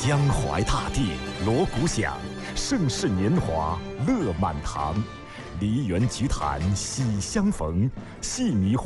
江淮大地锣鼓响，盛世年华乐满堂。梨园菊坛喜相逢，细迷。